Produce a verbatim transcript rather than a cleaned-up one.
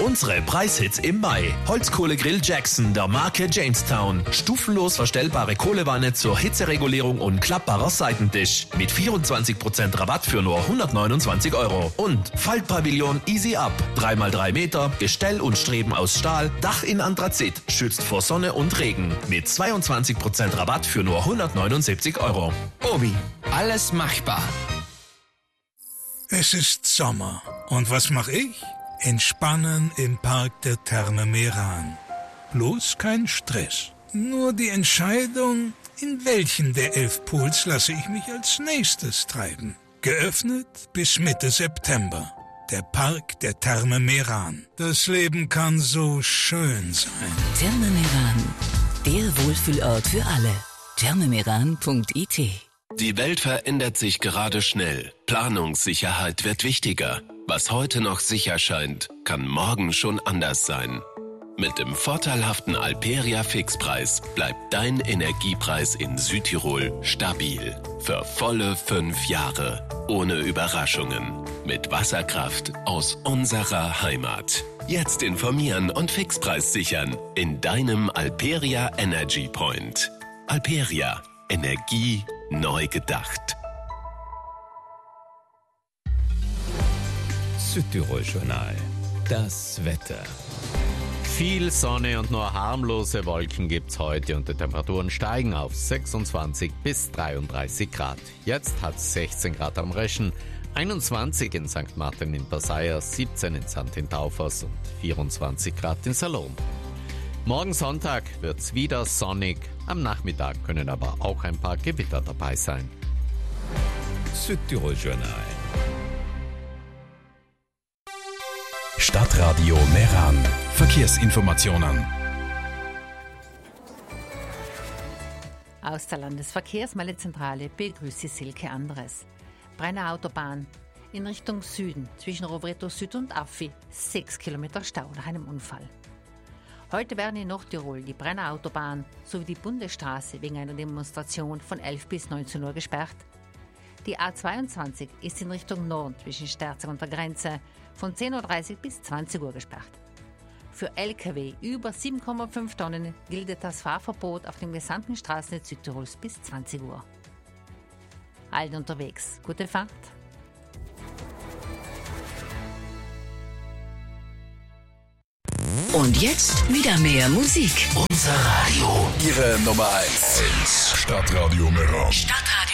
Unsere Preishits im Mai. Holzkohlegrill Jackson der Marke Jamestown. Stufenlos verstellbare Kohlewanne zur Hitzeregulierung und klappbarer Seitentisch. Mit vierundzwanzig Prozent Rabatt für nur hundertneunundzwanzig Euro. Und Faltpavillon Easy Up. drei mal drei Meter, Gestell und Streben aus Stahl, Dach in Anthrazit, schützt vor Sonne und Regen. Mit zweiundzwanzig Prozent Rabatt für nur hundertneunundsiebzig Euro. Obi, alles machbar. Es ist Sommer. Und was mache ich? Entspannen im Park der Therme Meran. Bloß kein Stress. Nur die Entscheidung, in welchen der elf Pools lasse ich mich als nächstes treiben. Geöffnet bis Mitte September. Der Park der Therme Meran. Das Leben kann so schön sein. Therme Meran, der Wohlfühlort für alle. thermemeran punkt I T. Die Welt verändert sich gerade schnell. Planungssicherheit wird wichtiger. Was heute noch sicher scheint, kann morgen schon anders sein. Mit dem vorteilhaften Alperia Fixpreis bleibt dein Energiepreis in Südtirol stabil. Für volle fünf Jahre. Ohne Überraschungen. Mit Wasserkraft aus unserer Heimat. Jetzt informieren und Fixpreis sichern. In deinem Alperia Energy Point. Alperia. Energie neu gedacht. Südtirol-Journal. Das Wetter. Viel Sonne und nur harmlose Wolken gibt's heute und die Temperaturen steigen auf sechsundzwanzig bis dreiunddreißig Grad. Jetzt hat's sechzehn Grad am Reschen, einundzwanzig in Sankt Martin in Passaia, siebzehn in Santin-Taufers und vierundzwanzig Grad in Salom. Morgen Sonntag wird's wieder sonnig, am Nachmittag können aber auch ein paar Gewitter dabei sein. Südtirol-Journal. Stadtradio Meran. Verkehrsinformationen. Aus der Landesverkehrsmeldezentrale begrüßt Sie Silke Andres. Brenner Autobahn in Richtung Süden zwischen Rovereto Süd und Affi. Sechs Kilometer Stau nach einem Unfall. Heute werden in Nordtirol die Brenner Autobahn sowie die Bundesstraße wegen einer Demonstration von elf bis neunzehn Uhr gesperrt. Die A zweiundzwanzig ist in Richtung Norden zwischen Sterzing und der Grenze von zehn Uhr dreißig bis zwanzig Uhr gesperrt. Für L K W über sieben Komma fünf Tonnen gilt das Fahrverbot auf dem gesamten Straßennetz Südtirols bis zwanzig Uhr. Allen unterwegs, gute Fahrt! Und jetzt wieder mehr Musik. Unser Radio. Ihre Nummer eins. Stadtradio Meran. Stadtradio